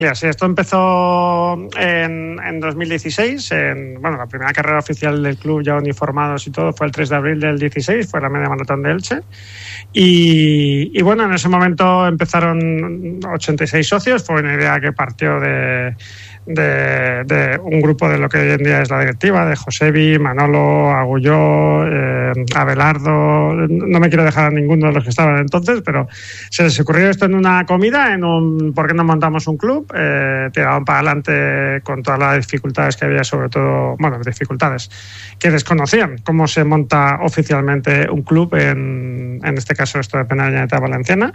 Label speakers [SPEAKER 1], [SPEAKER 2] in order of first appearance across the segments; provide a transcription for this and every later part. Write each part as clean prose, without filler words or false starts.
[SPEAKER 1] Sí, esto empezó en 2016. La primera carrera oficial del club ya uniformados y todo fue el 3 de abril del 16, fue la media maratón de Elche. Y bueno, en ese momento empezaron 86 socios. Fue una idea que partió de un grupo de lo que hoy en día es la directiva, de Josebi, Manolo, Agulló, Abelardo. No me quiero dejar a ninguno de los que estaban entonces, pero se les ocurrió esto en una comida, ¿por qué no montamos un club? Tiraron para adelante con todas las dificultades que había, sobre todo, dificultades que desconocían cómo se monta oficialmente un club, en este caso esto depende de la Generalitat Valenciana.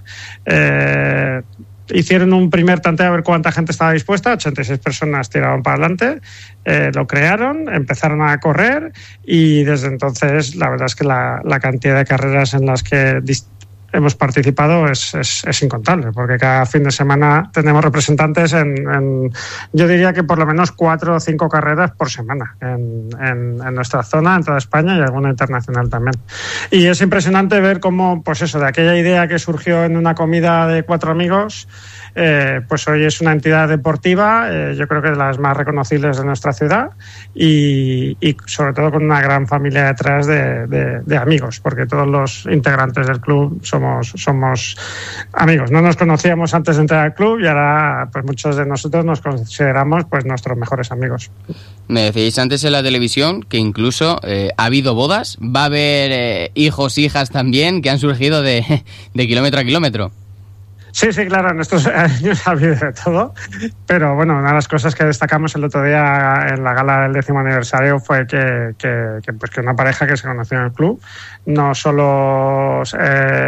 [SPEAKER 1] Hicieron un primer tanteo a ver cuánta gente estaba dispuesta, 86 personas tiraron para adelante, lo crearon, empezaron a correr y desde entonces la verdad es que la cantidad de carreras en las que hemos participado es incontable, porque cada fin de semana tenemos representantes yo diría que por lo menos 4 o 5 carreras por semana en nuestra zona, en toda España y alguna internacional también. Y es impresionante ver cómo, pues eso, de aquella idea que surgió en una comida de 4 amigos, pues hoy es una entidad deportiva, yo creo que de las más reconocibles de nuestra ciudad y sobre todo con una gran familia detrás de amigos, porque todos los integrantes del club somos amigos. No nos conocíamos antes de entrar al club y ahora pues muchos de nosotros nos consideramos pues nuestros mejores amigos.
[SPEAKER 2] Me decíais antes en la televisión que incluso ha habido bodas, va a haber hijos, hijas también que han surgido de kilómetro a kilómetro.
[SPEAKER 1] Sí, claro, en estos años ha habido de todo, pero bueno, una de las cosas que destacamos el otro día en la gala del 10º aniversario fue que una pareja que se conoció en el club no solo se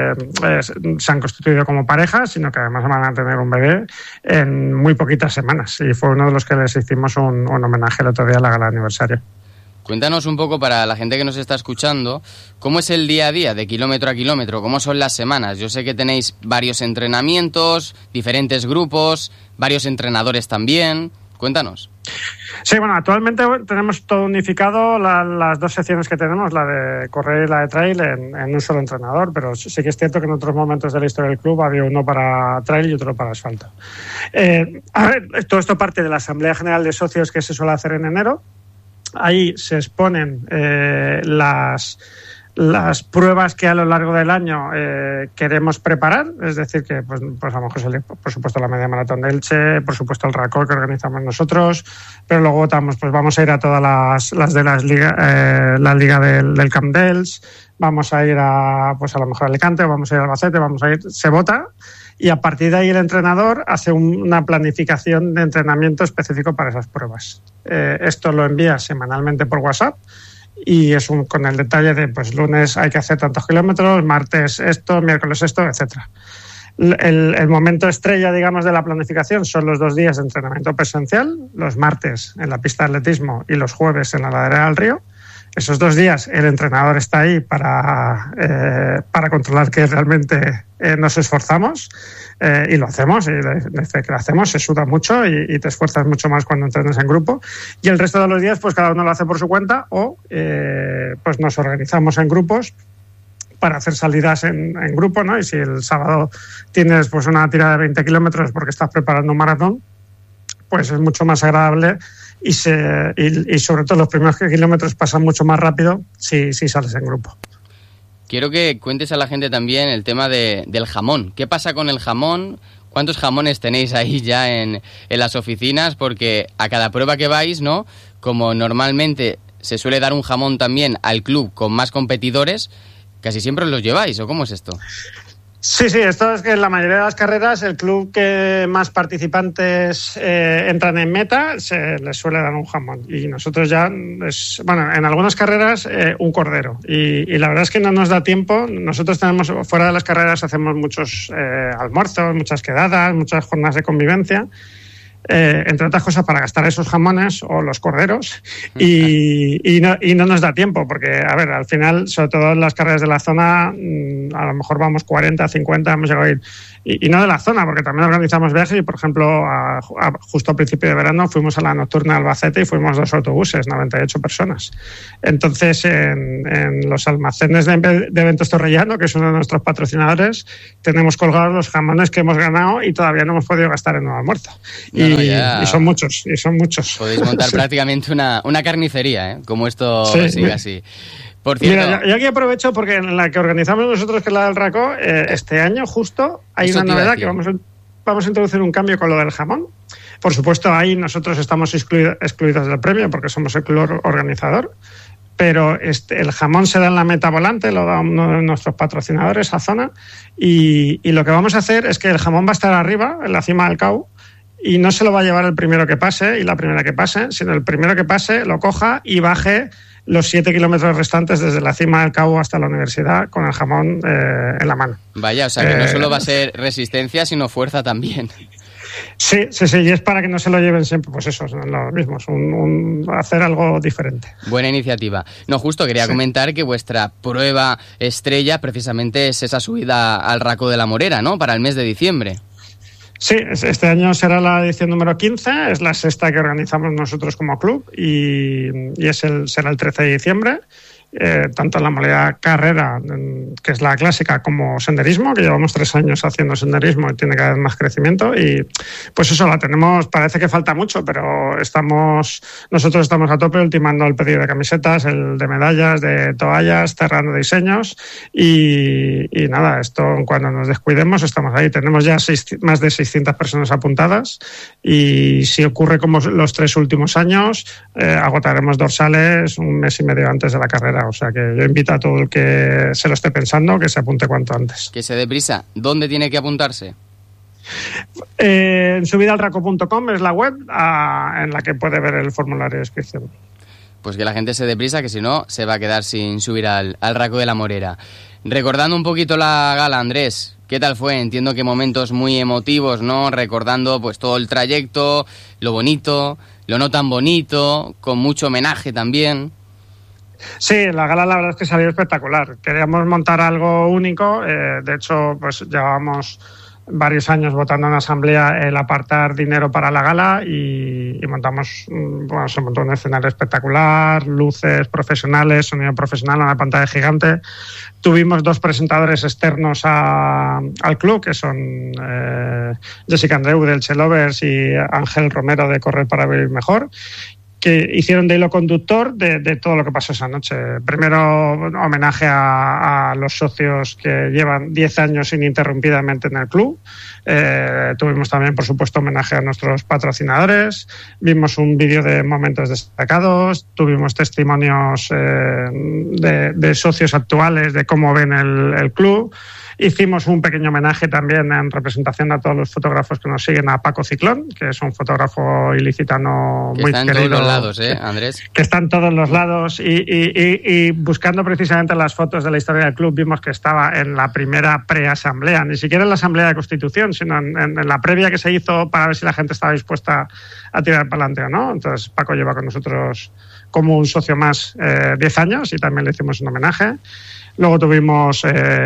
[SPEAKER 1] han constituido como pareja, sino que además van a tener un bebé en muy poquitas semanas y fue uno de los que les hicimos un homenaje el otro día en la gala de aniversario.
[SPEAKER 2] Cuéntanos un poco, para la gente que nos está escuchando, ¿cómo es el día a día de kilómetro a kilómetro? ¿Cómo son las semanas? Yo sé que tenéis varios entrenamientos, diferentes grupos, varios entrenadores también. Cuéntanos.
[SPEAKER 1] Sí, bueno, actualmente tenemos todo unificado, las 2 secciones que tenemos, la de correr y la de trail, en un solo entrenador, pero sí que es cierto que en otros momentos de la historia del club había uno para trail y otro para asfalto. Todo esto parte de la Asamblea General de Socios que se suele hacer en enero. Ahí se exponen las pruebas que a lo largo del año queremos preparar, es decir, que pues a lo mejor por supuesto la media maratón de Elche, por supuesto el RACOR que organizamos nosotros, pero luego vamos a ir a todas las de la liga del Camp d'Els, vamos a ir a lo mejor a Alicante, vamos a ir a Albacete, se vota. Y a partir de ahí el entrenador hace una planificación de entrenamiento específico para esas pruebas. Esto lo envía semanalmente por WhatsApp y es con el detalle de pues lunes hay que hacer tantos kilómetros, martes esto, miércoles esto, etcétera. El momento estrella, digamos, de la planificación son los 2 días de entrenamiento presencial, los martes en la pista de atletismo y los jueves en la ladera del río. Esos 2 días el entrenador está ahí para controlar que realmente nos esforzamos y lo hacemos. Y desde que lo hacemos se suda mucho y te esfuerzas mucho más cuando entrenas en grupo. Y el resto de los días pues cada uno lo hace por su cuenta o pues nos organizamos en grupos para hacer salidas en grupo, ¿no? Y si el sábado tienes pues una tirada de 20 kilómetros porque estás preparando un maratón, pues es mucho más agradable y sobre todo los primeros kilómetros pasan mucho más rápido si sales en grupo.
[SPEAKER 2] Quiero que cuentes a la gente también el tema del jamón. ¿Qué pasa con el jamón? ¿Cuántos jamones tenéis ahí ya en las oficinas? Porque a cada prueba que vais, ¿no? Como normalmente se suele dar un jamón también al club con más competidores, casi siempre os los lleváis, ¿o cómo es esto?
[SPEAKER 1] Sí, esto es que en la mayoría de las carreras el club que más participantes entran en meta se les suele dar un jamón y nosotros ya, en algunas carreras un cordero y la verdad es que no nos da tiempo. Nosotros tenemos, fuera de las carreras hacemos muchos almuerzos, muchas quedadas, muchas jornadas de convivencia, entre otras cosas para gastar esos jamones o los corderos y no nos da tiempo porque, a ver, al final, sobre todo en las carreras de la zona, a lo mejor vamos 40, 50, hemos llegado a ir y no de la zona, porque también organizamos viajes y, por ejemplo, justo a principio de verano fuimos a la nocturna de Albacete y fuimos 2 autobuses, 98 personas. Entonces, en los almacenes de Eventos Torrellano, que es uno de nuestros patrocinadores, tenemos colgados los jamones que hemos ganado y todavía no hemos podido gastar en un almuerzo. Y son muchos.
[SPEAKER 2] Podéis montar prácticamente una carnicería, ¿eh? Como esto sigue así. Por cierto,
[SPEAKER 1] mira, yo aquí aprovecho porque en la que organizamos nosotros, que es la del Racó, este año justo hay una novedad que vamos a introducir un cambio con lo del jamón. Por supuesto, ahí nosotros estamos excluidos del premio porque somos el club organizador, pero el jamón se da en la meta volante, lo da uno de nuestros patrocinadores, Azona, y lo que vamos a hacer es que el jamón va a estar arriba, en la cima del CAU, y no se lo va a llevar el primero que pase y la primera que pase, sino el primero que pase lo coja y baje los 7 kilómetros restantes desde la cima del Cabo hasta la universidad con el jamón en la mano.
[SPEAKER 2] Vaya, o sea que no solo va a ser resistencia, sino fuerza también.
[SPEAKER 1] Sí, y es para que no se lo lleven siempre, pues eso, son los mismos, hacer algo diferente.
[SPEAKER 2] Buena iniciativa. No, justo quería comentar que vuestra prueba estrella precisamente es esa subida al Raco de la Morera, ¿no? Para el mes de diciembre.
[SPEAKER 1] Sí, este año será la edición número 15, es la sexta que organizamos nosotros como club y será el 13 de diciembre. Tanto en la modalidad carrera, que es la clásica, como senderismo, que llevamos 3 años haciendo senderismo y tiene cada vez más crecimiento, y pues eso, la tenemos, parece que falta mucho, pero nosotros estamos a tope ultimando el pedido de camisetas, el de medallas, de toallas, cerrando diseños y nada, esto cuando nos descuidemos estamos ahí, tenemos ya más de 600 personas apuntadas y si ocurre como los 3 últimos años, agotaremos dorsales un mes y medio antes de la carrera. O sea que yo invito a todo el que se lo esté pensando que se apunte cuanto antes.
[SPEAKER 2] Que se dé prisa. ¿Dónde tiene que apuntarse?
[SPEAKER 1] En subidalalraco.com es la web en la que puede ver el formulario de inscripción.
[SPEAKER 2] Pues que la gente se dé prisa, que si no se va a quedar sin subir al Raco de la Morera. Recordando un poquito la gala, Andrés, ¿qué tal fue? Entiendo que momentos muy emotivos, ¿no? Recordando pues todo el trayecto, lo bonito, lo no tan bonito, con mucho homenaje también.
[SPEAKER 1] Sí, la gala la verdad es que salió espectacular. Queríamos montar algo único. De hecho, pues llevábamos varios años votando en asamblea el apartar dinero para la gala y montamos, se montó un escenario espectacular, luces profesionales, sonido profesional, una pantalla gigante. Tuvimos 2 presentadores externos al club, que son Jessica Andreu del Chelovers y Ángel Romero de Correr para Vivir Mejor, que hicieron de hilo conductor de todo lo que pasó esa noche. Primero, homenaje a los socios que llevan 10 años ininterrumpidamente en el club. Tuvimos también, por supuesto, homenaje a nuestros patrocinadores. Vimos un vídeo de momentos destacados. Tuvimos testimonios de socios actuales de cómo ven el club. Hicimos un pequeño homenaje también en representación a todos los fotógrafos que nos siguen, a Paco Ciclón, que es un fotógrafo ilicitano muy querido.
[SPEAKER 2] Está en todos los lados, Andrés.
[SPEAKER 1] Que está en todos los lados y buscando precisamente las fotos de la historia del club vimos que estaba en la primera preasamblea, ni siquiera en la asamblea de constitución, sino en la previa que se hizo para ver si la gente estaba dispuesta a tirar para adelante o no. Entonces Paco lleva con nosotros como un socio más 10 años y también le hicimos un homenaje. Luego tuvimos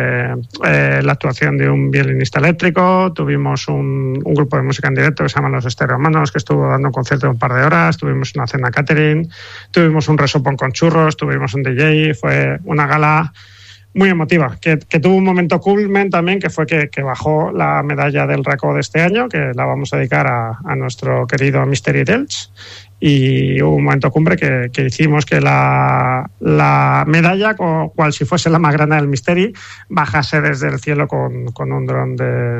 [SPEAKER 1] la actuación de un violinista eléctrico, tuvimos un grupo de música en directo que se llama Los Estereomanos, que estuvo dando un concierto de un par de horas, tuvimos una cena catering, tuvimos un resopón con churros, tuvimos un DJ, fue una gala muy emotiva, que tuvo un momento culmen también, que fue que bajó la medalla del Racó de este año, que la vamos a dedicar a nuestro querido Misteri d'Elx, y hubo un momento cumbre que hicimos que la medalla, cual si fuese la más grande del Misteri, bajase desde el cielo con un dron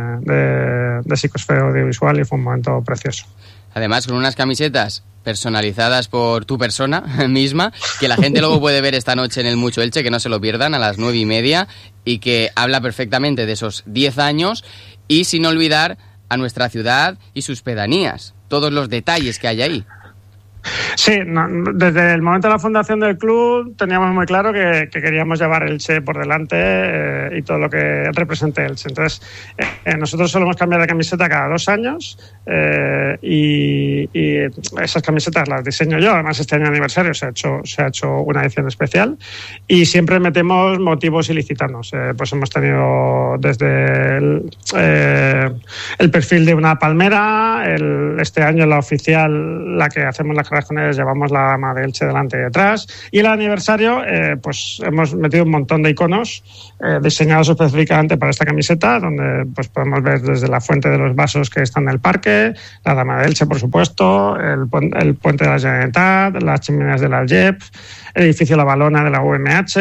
[SPEAKER 1] de psicosfera audiovisual, y fue un momento precioso.
[SPEAKER 2] Además, con unas camisetas personalizadas por tu persona misma, que la gente luego puede ver esta noche en el Mucho Elche, que no se lo pierdan, a las 9:30, y que habla perfectamente de esos 10 años, y sin olvidar a nuestra ciudad y sus pedanías, todos los detalles que hay ahí.
[SPEAKER 1] Sí, desde el momento de la fundación del club teníamos muy claro que queríamos llevar Elche por delante y todo lo que represente Elche. Entonces, nosotros solemos cambiar de camiseta cada 2 años y esas camisetas las diseño yo. Además, este año aniversario se ha hecho una edición especial y siempre metemos motivos ilicitanos. Pues hemos tenido desde el perfil de una palmera, este año la oficial, la que hacemos las carreras con ellos, llevamos la dama de Elche delante y detrás, y el aniversario pues hemos metido un montón de iconos diseñados específicamente para esta camiseta, donde pues podemos ver desde la fuente de los vasos que está en el parque, la dama de Elche, por supuesto, el puente de la Generalitat, las chimeneas de la JEP, el edificio La Balona de la UMH,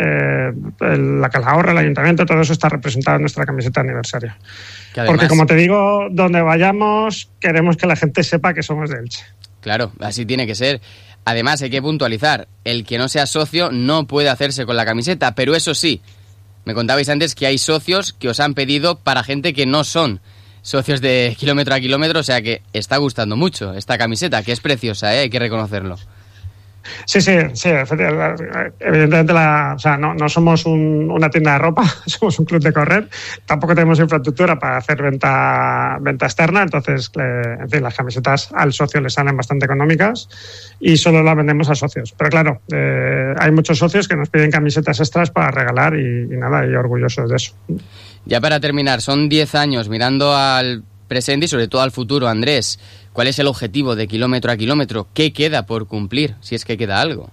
[SPEAKER 1] la Calahorra, el ayuntamiento, todo eso está representado en nuestra camiseta de aniversario. Además, porque, como te digo, donde vayamos queremos que la gente sepa que somos de Elche.
[SPEAKER 2] Claro, así tiene que ser. Además, hay que puntualizar, el que no sea socio no puede hacerse con la camiseta, pero eso sí, me contabais antes que hay socios que os han pedido para gente que no son socios de kilómetro a kilómetro, o sea que está gustando mucho esta camiseta, que es preciosa, hay que reconocerlo.
[SPEAKER 1] Sí, evidentemente no somos una tienda de ropa, somos un club de correr, tampoco tenemos infraestructura para hacer venta externa, entonces en fin, las camisetas al socio le salen bastante económicas y solo las vendemos a socios. Pero claro, hay muchos socios que nos piden camisetas extras para regalar y orgullosos de eso.
[SPEAKER 2] Ya para terminar, son 10 años mirando al presente y sobre todo al futuro, Andrés. ¿Cuál es el objetivo de kilómetro a kilómetro? ¿Qué queda por cumplir, si es que queda algo?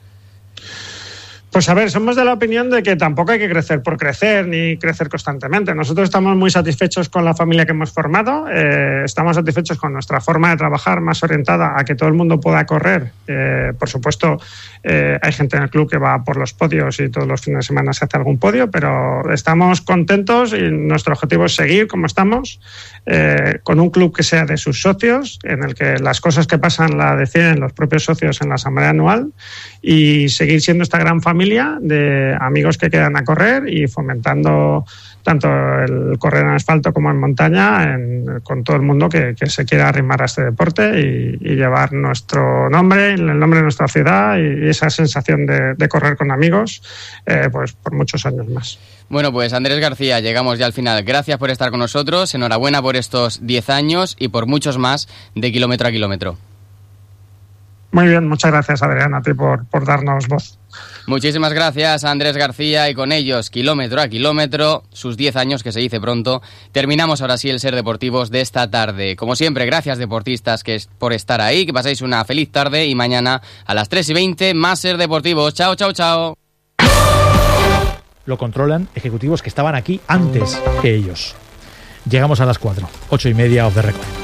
[SPEAKER 1] Pues a ver, somos de la opinión de que tampoco hay que crecer por crecer ni crecer constantemente. Nosotros estamos muy satisfechos con la familia que hemos formado, estamos satisfechos con nuestra forma de trabajar más orientada a que todo el mundo pueda correr. Por supuesto, hay gente en el club que va por los podios y todos los fines de semana se hace algún podio, pero estamos contentos y nuestro objetivo es seguir como estamos, con un club que sea de sus socios, en el que las cosas que pasan la deciden los propios socios en la asamblea anual y seguir siendo esta gran familia de amigos que quedan a correr y fomentando tanto el correr en asfalto como en montaña con todo el mundo que se quiera arrimar a este deporte y llevar nuestro nombre, el nombre de nuestra ciudad y esa sensación de correr con amigos pues por muchos años más.
[SPEAKER 2] Bueno, pues Andrés García, llegamos ya al final. Gracias por estar con nosotros, enhorabuena por estos 10 años y por muchos más de kilómetro a kilómetro.
[SPEAKER 1] Muy bien, muchas gracias, Adrián, a ti por darnos voz.
[SPEAKER 2] Muchísimas gracias a Andrés García y con ellos, kilómetro a kilómetro, sus 10 años, que se dice pronto. Terminamos ahora sí el Ser Deportivos de esta tarde. Como siempre, gracias deportistas por estar ahí, que paséis una feliz tarde y mañana a las 3:20 más Ser Deportivos. Chao, chao, chao.
[SPEAKER 3] Lo controlan ejecutivos que estaban aquí antes que ellos. Llegamos a las 4, 8:30 off the record.